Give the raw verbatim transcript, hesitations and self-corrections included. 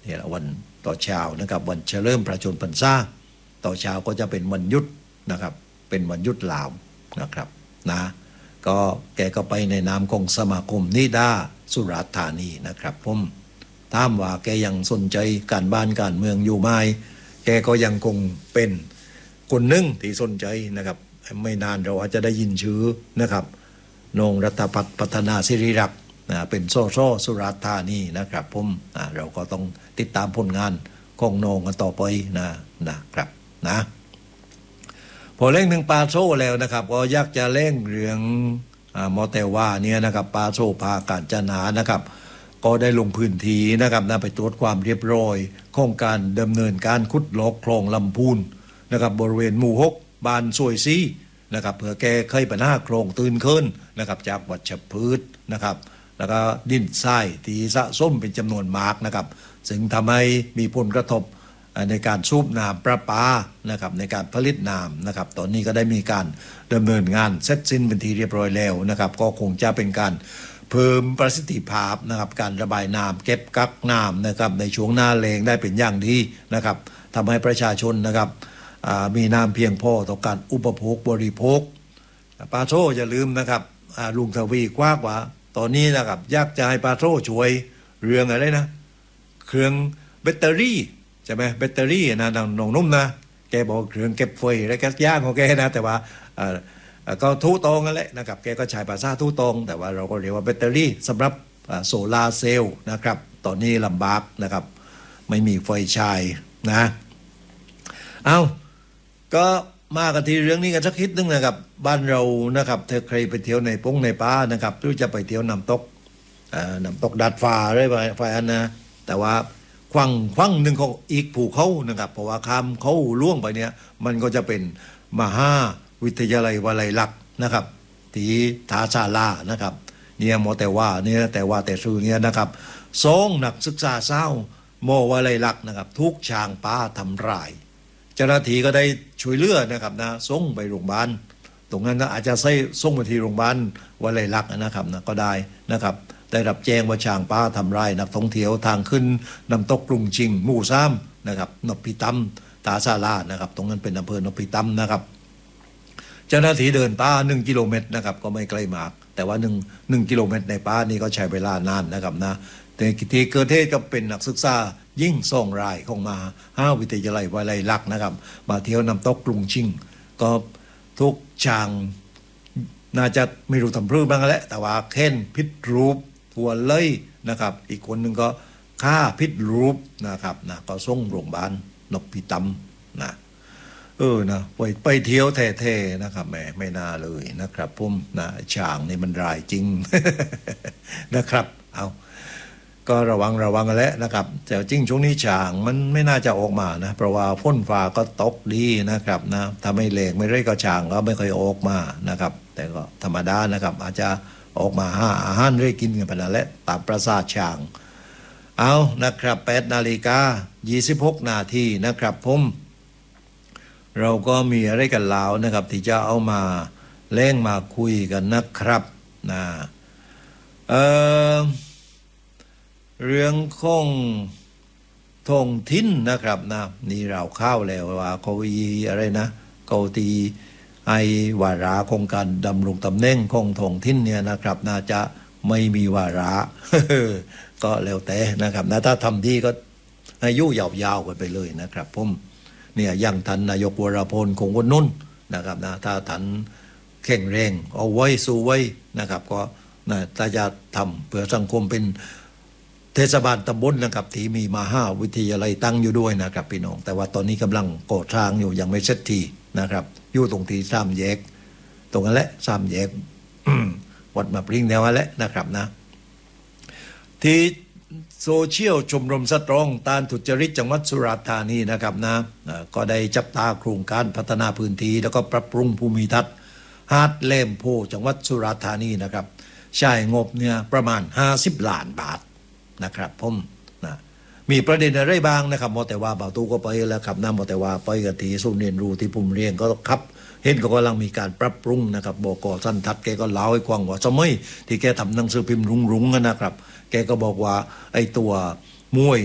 นี่แหละวันต่อเช้านะครับวันเฉลิมพระชนมพรรษาต่อเช้าก็จะเป็นวันหยุดนะครับเป็นวันหยุดลาวนะครับนะก็แกก็ไปในนามของสมาคมนิดาสุราษฎร์ธานีนะครับผมถามว่าแกยังสนใจการบ้านการเมืองอยู่ไหมแกก็ยังคงเป็นคนหนึ่งที่สนใจนะครับไม่นานเราอาจจะได้ยินชื่อนะครับนงรัฐพัฒน์พัฒนาศิริรักษ์นะเป็นโซ่โซ่สุราษฎร์ธานีนะครับผมนะเราก็ต้องติดตามผลงานของนงกันต่อไปนะนะครับนะพอเล่งถึงปาโซ่แล้วนะครับก็อยากจะเล่งเรื่องมอเตว่าเนี่ยนะครับปาโซ่พาการจนานะครับก็ได้ลงพื้นที่นะครับนะไปตรวจความเรียบร้อยของการดำเนินการขุดลอกคลองลำพูนนะครับบริเวณหมู่หกบ้านซวยซีนะครับเพื่อแก้ไขปัญหาโครงตื่นขึ้นนะครับจากวัชพืชนะครับแล้วก็ดินทรายที่สะสมเป็นจำนวนมากนะครับซึ่งทำให้มีผลกระทบในการสูบน้ำประปานะครับในการผลิตน้ำนะครับตอนนี้ก็ได้มีการดำเนินงานเสร็จสิ้นเป็นที่เรียบร้อยแล้วนะครับก็คงจะเป็นการเพิ่มประสิทธิภาพนะครับการระบายน้ำเก็บกักน้ำนะครับในช่วงหน้าแล้งได้เป็นอย่างดีนะครับทำให้ประชาชนนะครับมีน้ำเพียงพอต่อการอุปโภคบริโภคปาโชอย่าลืมนะครับลุงทวีกว้ากว่าตอนนี้นะครับอยากจะให้ปาโชช่วยเรื่องอะไรนะเครื่องแบตเตอรี่ใช่ไหมแบตเตอรี่นะน้องนุ่มนะแกบอกเครื่องเก็บไฟและแก๊สย่างของแกนะแต่ว่าก็ทู่ตรงนั่นแหละนะครับแกก็ใช้ภาษาทู่ตรงแต่ว่าเราก็เรียกว่าแบตเตอรี่สำหรับโซลาร์เซลล์นะครับตอนนี้ลำบากนะครับไม่มีไฟใช้นะเอาก็มากันที่เรื่องนี้กันสักนิดนึงนะครับบ้านเรานะครับถ้าใครไปเที่ยวในปงในป่านะครับหรือจะไปเที่ยวน้ำตกน้ำตกดัดฟ้าอะไรไปอันนะแต่ว่าควังควังหนึ่งของอีกภูเขานะครับเพราะว่าข้ามเขาล่วงไปเนี่ยมันก็จะเป็นมหาวิทยาลัยวลัยลักษณ์นะครับที่ทาชาลานะครับเนี่ยมอแต่ว่าเนี่ยแต่ว่าแต่ชื่อเนี่ยนะครับสองนักศึกษาเศร้ามอวลัยลักษณ์นะครับทุกช้างป่าทำร้ายเจ้าหน้าที่ก็ได้ช่วยเหลือนะครับนะส่งไปโรงพยาบาลตรงนั้นอาจจะใส่ส่งไปที่โรงพยาบาลวลัยลักษณ์นะครับนะก็ได้นะครับได้รับแจ้งว่าช้างป่าทำร้ายนักท่องเที่ยวทางขึ้นน้ำตกกรุงชิงหมู่ซ้ำนะครับนพิตำตาซาลานะครับตรงนั้นเป็นอำเภอนพิตำนะครับเจ้าหน้าที่เดินป่าหนึ่งกิโลเมตรนะครับก็ไม่ไกลมากแต่ว่าหนึ่งหนึ่งกิโลเมตรในป่านี่ก็ใช้เวลานานนะครับนะแต่ที่เกิดเหตุก็เป็นนักศึกษายิ่งส่งรายของมาห้าวิทยาลัยวลัยลักษณ์นะครับมาเที่ยวน้ำตกกรุงชิงก็ทุกช้างน่าจะไม่รู้ทำพรื้บ้างแหละแต่ว่าเค้นพิษรูปหัวเลยนะครับอีกคนหนึ่งก็ฆ่าพิษรูปนะครับนะก็ส่งโรงพยาบาลนพิตำนะเออนะไปไปเที่ยวแท้ๆนะครับแหมไม่น่าเลยนะครับผมนะช้างนี่มันร้ายจริง นะครับเอาก็ระวังระวังกันแล้วนะครับแต่จริงช่วงนี้ช้างมันไม่น่าจะออกมานะเพราะว่าฝนฟ้าก็ตกดีนะครับนะถ้าไม่แรงไม่ไรก็ช้างก็ไม่ค่อยออกมานะครับแต่ก็ธรรมดานะครับอาจจะออกมาหาอาหารเรื่อยกินกันไปนั่นแหละตามประสาทช้างเอานะครับแปดนาฬิกายี่สิบหกนาทีนะครับผมเราก็มีอะไรกันแล้วนะครับที่จะเอามาเล่งมาคุยกันนะครับนะเอ่อเรื่องของท้องถิ่นนะครับนะนี่เราเข้าแล้วว่าเขาอีอะไรนะเขาตีไอวาระของการดำรงตำแหน่งของท้องถิ่นเนี่ยนะครับน่าจะไม่มีวาระ ก็แล้วแต่นะครับนะถ้าทำดีก็อายุยาวๆกันไปเลยนะครับผมเนี่ยอย่างท่านนายกวรพลคงวนนุ่นนะครับนะถ้าท่านแข็งแรงเอาไว้สู้ไว้นะครับก็นะถ้าจะทำเพื่อสังคมเป็นเทศบาลตำบลนะครับที่มีมหาวิทยาลัยตั้งอยู่ด้วยนะครับพี่น้องแต่ว่าตอนนี้กำลังก่อสร้างอยู่ยังไม่เสร็จทีนะครับอยู่ตรงที่สามแยกตรงนั้นแหละสามแยก วัดมาปริงแนวนั้นแหละนะครับนะที่โซเชียลชมรมสตรองต้านทุจริตจังหวัดสุราษฎร์ธานีนะครับนะก็ได้จับตาโครงการพัฒนาพื้นที่แล้วก็ปรับปรุงภูมิทัศน์หาดแหลมโพจังหวัดสุราษฎร์ธานีนะครับใช้งบเนี่ยประมาณห้าสิบล้านบาทนะครับผมนะมีประเด็นอะไรบ้างนะครับมอแต่ว่าบ่าวตู้ก็ไปแล้วครับนะมอแต่ว่าไปกับที่ศูนย์เรียนรู้ที่ผมเรียนก็ครับเห็นก็กำลังมีการปรับปรุงนะครับบก.สั้นทัดแกก็เล่าให้ฟังว่าสมัยที่แกทำหนังสือพิมพ์รุ้งๆนะครับแกก็บอกว่าไอ้ตัวมวย